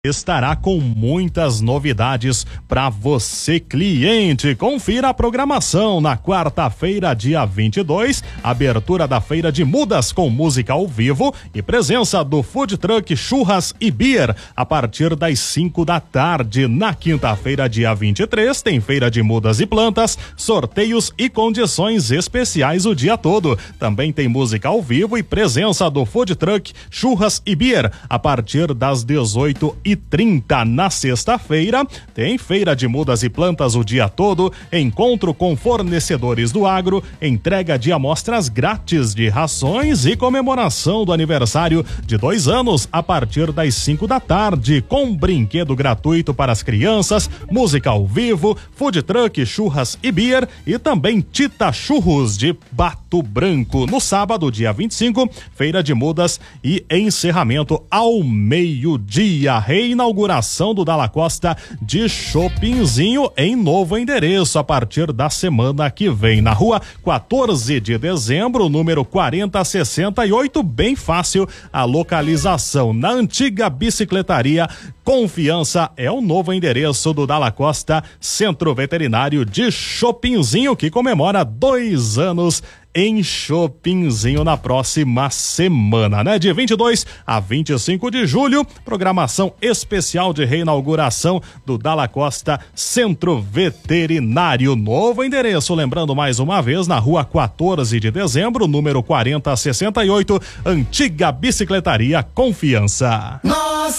estará com muitas novidades para você, cliente. Confira a programação na quarta-feira, dia 22, abertura da feira de mudas com música ao vivo e presença do Food Truck Churras e Beer a partir das 5 da tarde. Na quinta-feira, dia 23, tem feira de mudas e plantas, sorteios e condições especiais o dia todo. Também tem música ao vivo e presença do Food Truck Churras e Beer a partir das 18h30. Na sexta-feira tem feira de mudas e plantas o dia todo, encontro com fornecedores do agro, entrega de amostras grátis de rações e comemoração do aniversário de 2 anos a partir das 5 da tarde, com brinquedo gratuito para as crianças, música ao vivo, food truck, churras e beer e também Tita Churros de Pato Branco. No sábado, dia 25, feira de mudas e encerramento ao meio-dia. Inauguração do Dalla Costa de Shoppingzinho em novo endereço a partir da semana que vem, na rua 14 de dezembro, número 4068, bem fácil a localização. Na antiga bicicletaria Confiança é o novo endereço do Dalla Costa Centro Veterinário de Shoppingzinho, que comemora 2 anos em Shoppingzinho na próxima semana, né? De 22 a 25 de julho, programação especial de reinauguração do Dalla Costa Centro Veterinário. Novo endereço, lembrando mais uma vez, na rua 14 de dezembro, número 4068, antiga bicicletaria Confiança. Nossa!